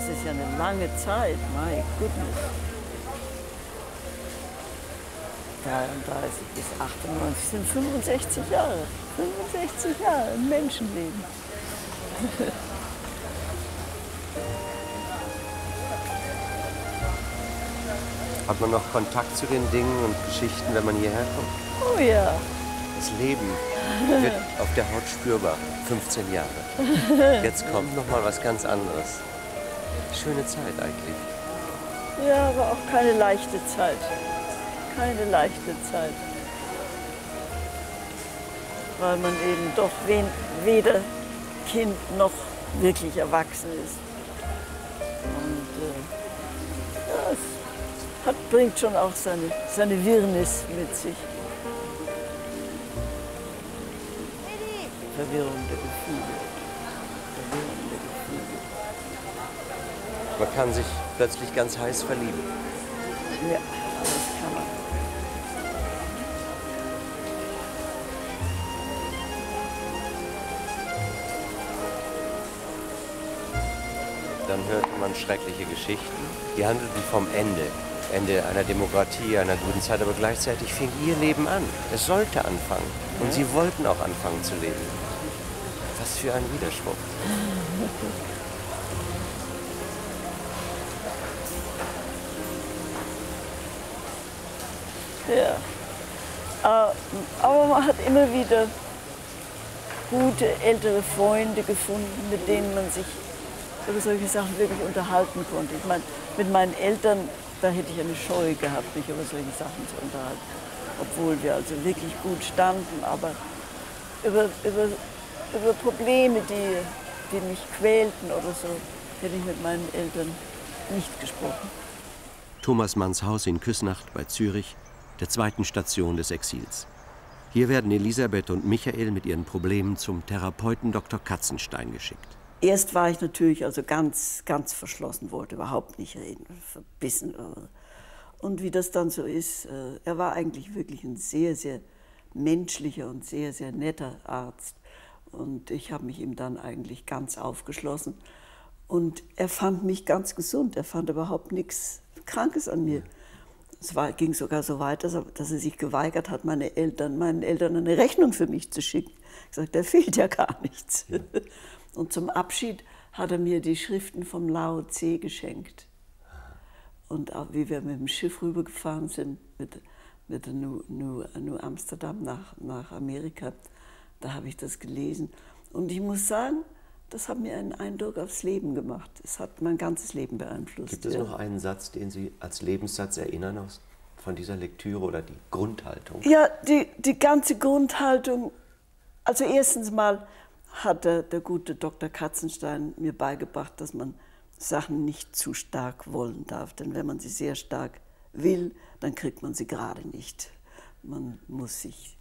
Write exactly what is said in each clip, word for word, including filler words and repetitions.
ist ja eine lange Zeit, my goodness. dreiunddreißig bis achtundneunzig sind fünfundsechzig Jahre. fünfundsechzig Jahre ein Menschenleben. Hat man noch Kontakt zu den Dingen und Geschichten, wenn man hierher kommt? Oh ja. Das Leben wird auf der Haut spürbar. fünfzehn Jahre. Jetzt kommt noch mal was ganz anderes. Schöne Zeit eigentlich. Ja, aber auch keine leichte Zeit. Keine leichte Zeit. Weil man eben doch weder Kind noch wirklich erwachsen ist. Und äh, ja, es hat, bringt schon auch seine, seine Wirrnis mit sich. Verwirrende Gefühle. Verwirrende Gefühle. Man kann sich plötzlich ganz heiß verlieben. Ja, das kann man. Dann hörte man schreckliche Geschichten. Die handelten vom Ende. Ende einer Demokratie, einer guten Zeit. Aber gleichzeitig fing ihr Leben an. Es sollte anfangen. Und sie wollten auch anfangen zu leben. Was für ein Widerspruch. Ja. Aber man hat immer wieder gute ältere Freunde gefunden, mit denen man sich über solche Sachen wirklich unterhalten konnte. Ich meine, mit meinen Eltern, da hätte ich eine Scheu gehabt, mich über solche Sachen zu unterhalten. Obwohl wir also wirklich gut standen, aber über, über, über Probleme, die, die mich quälten oder so, hätte ich mit meinen Eltern nicht gesprochen. Thomas Manns Haus in Küsnacht bei Zürich, der zweiten Station des Exils. Hier werden Elisabeth und Michael mit ihren Problemen zum Therapeuten Doktor Katzenstein geschickt. Erst war ich natürlich also ganz, ganz verschlossen, wollte überhaupt nicht reden, verbissen. Und wie das dann so ist, er war eigentlich wirklich ein sehr, sehr menschlicher und sehr, sehr netter Arzt. Und ich habe mich ihm dann eigentlich ganz aufgeschlossen. Und er fand mich ganz gesund, er fand überhaupt nichts Krankes an mir. Es war, ging sogar so weit, dass er, dass er sich geweigert hat, meine Eltern, meinen Eltern eine Rechnung für mich zu schicken. Ich sagte, da fehlt ja gar nichts. Ja. Und zum Abschied hat er mir die Schriften vom Lao Tse geschenkt. Und auch wie wir mit dem Schiff rübergefahren sind, mit, mit der New, New, New Amsterdam nach, nach Amerika, da habe ich das gelesen. Und ich muss sagen, das hat mir einen Eindruck aufs Leben gemacht. Es hat mein ganzes Leben beeinflusst. Gibt es noch einen Satz, den Sie als Lebenssatz erinnern aus, von dieser Lektüre oder die Grundhaltung? Ja, die, die ganze Grundhaltung. Also erstens mal hat der, der gute Doktor Katzenstein mir beigebracht, dass man Sachen nicht zu stark wollen darf. Denn wenn man sie sehr stark will, dann kriegt man sie gerade nicht. Man muss sich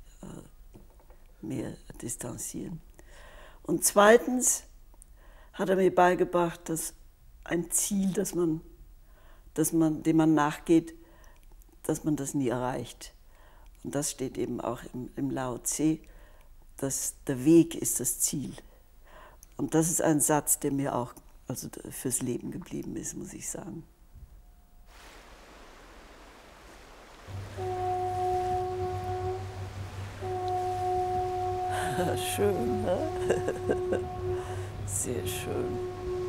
äh, mehr distanzieren. Und zweitens hat er mir beigebracht, dass ein Ziel, das man, das man, dem man nachgeht, dass man das nie erreicht. Und das steht eben auch im, im Lao Tse, dass der Weg ist das Ziel. Und das ist ein Satz, der mir auch also fürs Leben geblieben ist, muss ich sagen. Schön, ne? Sehr schön.